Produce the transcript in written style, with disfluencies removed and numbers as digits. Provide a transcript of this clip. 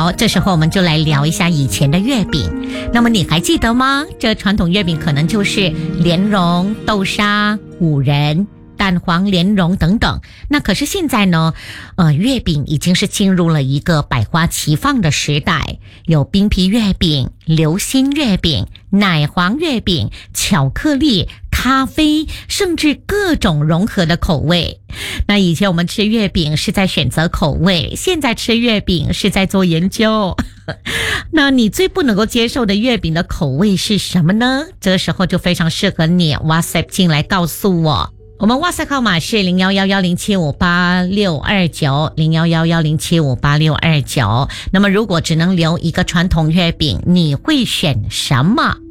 好，这时候我们就来聊一下以前的月饼。那么你还记得吗？这传统月饼可能就是莲蓉、豆沙、五仁、蛋黄莲蓉等等。那可是现在呢，月饼已经是进入了一个百花齐放的时代，有冰皮月饼、流心月饼、奶黄月饼、巧克力、咖啡，甚至各种融合的口味。那以前我们吃月饼是在选择口味，现在吃月饼是在做研究。那你最不能够接受的月饼的口味是什么呢？这个时候就非常适合你 WhatsApp 进来告诉我。我们 WhatsApp 号码是01110758690111075869。那么如果只能留一个传统月饼，你会选什么？